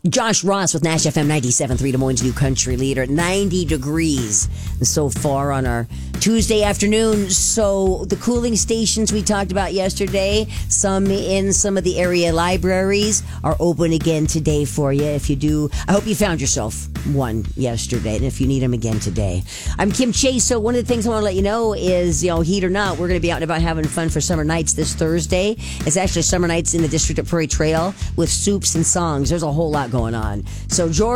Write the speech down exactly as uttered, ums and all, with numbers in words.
Josh Ross with Nash F M ninety-seven point three, Des Moines' new country leader. ninety degrees so far on our Tuesday afternoon. So the cooling stations we talked about yesterday, some in some of the area libraries, are open again today for you. If you do, I hope you found yourself one yesterday, and if you need them again today. I'm Kim Chase. So one of the things I want to let you know is, you know, heat or not, we're going to be out and about having fun for Summer Nights this Thursday. It's actually Summer Nights in the District of Prairie Trail with soups and songs. There's a whole lot going on. So George